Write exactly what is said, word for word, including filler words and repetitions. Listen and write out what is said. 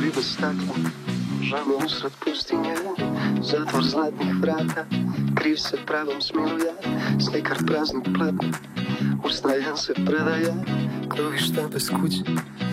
Kuli bez stakla, žame usred pustinje, zatvor zlatnih vrata, kriv se pravom smiluje, slikar praznih platna, ustajan se predaje, krovišta bez kuće,